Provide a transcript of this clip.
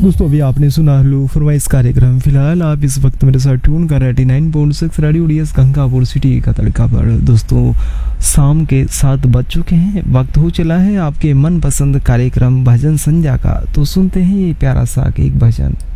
दोस्तों अभी आपने सुना हल्लू फरमाइश कार्यक्रम। फिलहाल आप इस वक्त मेरे साथ ट्यून कर रहे 89.6 रेडियो डीएस गंगापुर सिटी का तड़का पर। दोस्तों शाम के 7 बज चुके हैं, वक्त हो चला है आपके मनपसंद कार्यक्रम भजन संध्या का। तो सुनते हैं ये प्यारा सा एक भजन।